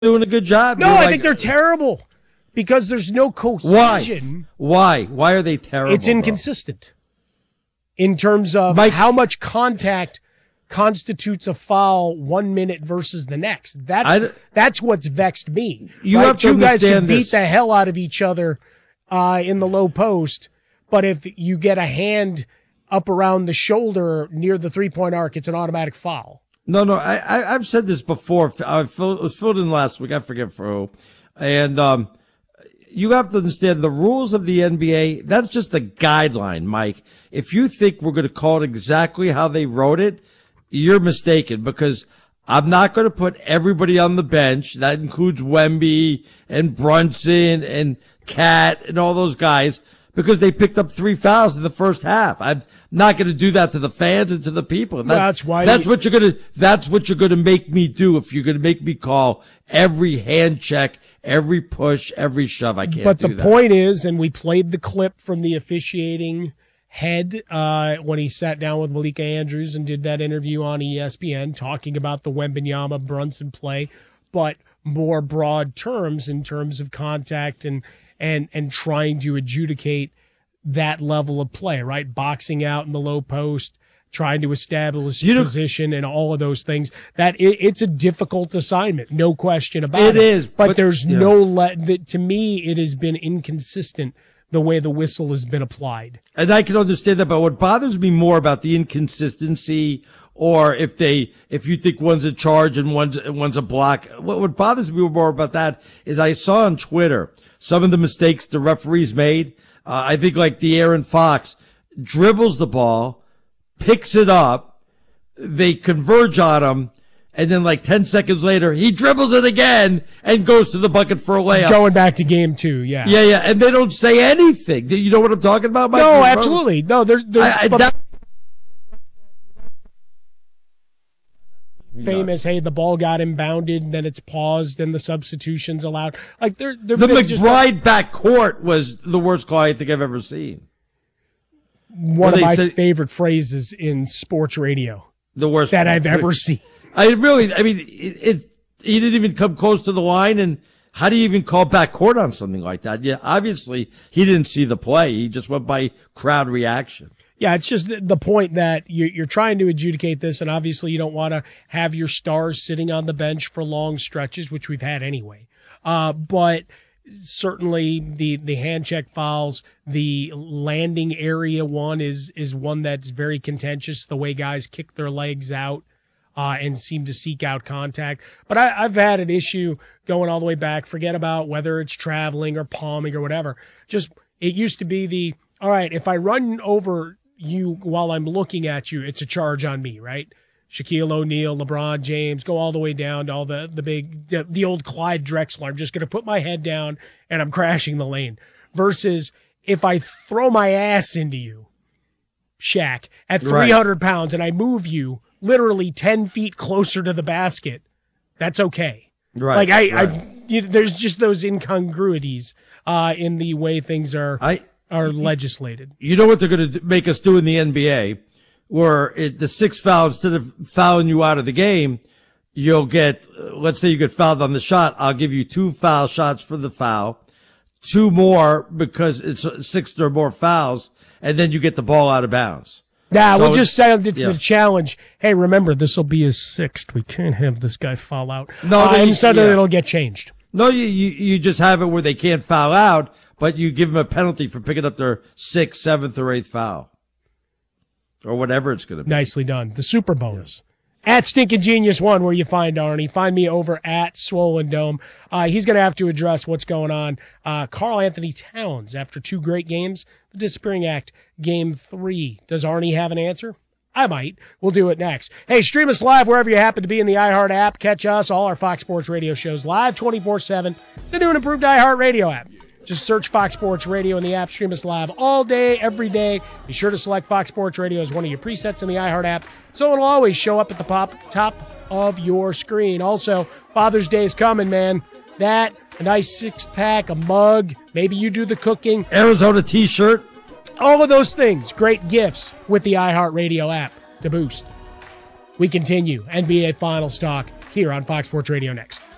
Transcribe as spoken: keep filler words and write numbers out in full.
doing a good job. No, You're I like, think they're terrible because there's no cohesion. Why? Why? Why are they terrible? It's inconsistent bro? in terms of Mike, how much contact constitutes a foul one minute versus the next. That's that's what's vexed me. You right? have to Two guys can beat this. the hell out of each other uh, in the low post, but if you get a hand up around the shoulder near the three-point arc, it's an automatic foul. No, no, I, I, I've said this before. I filled, it was filled in last week. I forget for who. And um, you have to understand the rules of the N B A. That's just the guideline, Mike. If you think we're going to call it exactly how they wrote it, you're mistaken, because I'm not going to put everybody on the bench. That includes Wemby and Brunson and Cat and all those guys, because they picked up three fouls in the first half. I'm not going to do that to the fans and to the people. That, that's why. That's what you're going to. That's what you're going to make me do. If you're going to make me call every hand check, every push, every shove, I can't. But do the that. point is, and we played the clip from the officiating head uh, when he sat down with Malika Andrews and did that interview on E S P N talking about the Wembanyama Brunson play, but more broad terms in terms of contact and and and trying to adjudicate that level of play, right? Boxing out in the low post, trying to establish you position and all of those things. That it, it's a difficult assignment, no question about it. It is, but, but there's yeah. no le- that to me it has been inconsistent the way the whistle has been applied. And I can understand that, but what bothers me more about the inconsistency, or if they, if you think one's a charge and one's, one's a block, what, what bothers me more about that is I saw on Twitter some of the mistakes the referees made. Uh, I think like De'Aaron Fox dribbles the ball, picks it up, they converge on him, and then like ten seconds later, he dribbles it again and goes to the bucket for a layup. Going back to game two, yeah. Yeah, yeah, and they don't say anything. You know what I'm talking about, Mike? No, absolutely. No, there's, there's I, I, that, famous, hey, the ball got inbounded, and then it's paused, and the substitution's allowed. Like they're, they're the just, McBride backcourt was the worst call I think I've ever seen. One of my said, favorite phrases in sports radio. The worst that call. I've ever seen. I really, I mean, it, it, he didn't even come close to the line, and how do you even call backcourt on something like that? Yeah, obviously he didn't see the play. He just went by crowd reaction. Yeah, it's just the point that you're trying to adjudicate this, and obviously you don't want to have your stars sitting on the bench for long stretches, which we've had anyway. Uh, but certainly the, the hand check fouls, the landing area one is, is one that's very contentious, the way guys kick their legs out. Uh, and seem to seek out contact. But I, I've had an issue going all the way back. Forget about whether it's traveling or palming or whatever. Just, it used to be the, all right, if I run over you while I'm looking at you, it's a charge on me, right? Shaquille O'Neal, LeBron James, go all the way down to all the, the big, the, the old Clyde Drexler. I'm just going to put my head down and I'm crashing the lane. Versus if I throw my ass into you, Shaq, at three hundred right. pounds and I move you literally ten feet closer to the basket, that's okay. Right. Like I, right. I you know, there's just those incongruities uh, in the way things are I, are legislated. You know what they're going to make us do in the N B A, where it, the sixth foul, instead of fouling you out of the game, you'll get, uh, let's say you get fouled on the shot, I'll give you two foul shots for the foul, two more because it's six or more fouls, and then you get the ball out of bounds. Nah, so we'll just send it to yeah. the challenge. Hey, remember, this will be his sixth. We can't have this guy foul out. No, uh, they, instead yeah. it'll get changed. No, you, you you just have it where they can't foul out, but you give them a penalty for picking up their sixth, seventh, or eighth foul. Or whatever it's going to be. Nicely done. The super bonus. Yeah. At Stinking Genius One, where you find Arnie. Find me over at Swollen Dome. Uh, he's going to have to address what's going on. Uh, Karl Anthony Towns, after two great games, the Disappearing Act, game three. Does Arnie have an answer? I might. We'll do it next. Hey, stream us live wherever you happen to be in the iHeart app. Catch us, all our Fox Sports Radio shows live twenty-four seven. The new and improved iHeart Radio app. Just search Fox Sports Radio in the app. Stream us live all day, every day. Be sure to select Fox Sports Radio as one of your presets in the iHeart app, so it'll always show up at the pop, top of your screen. Also, Father's Day is coming, man. That, a nice six-pack, a mug. Maybe you do the cooking. Arizona T-shirt. All of those things. Great gifts with the iHeart Radio app to boost. We continue N B A Finals talk here on Fox Sports Radio next.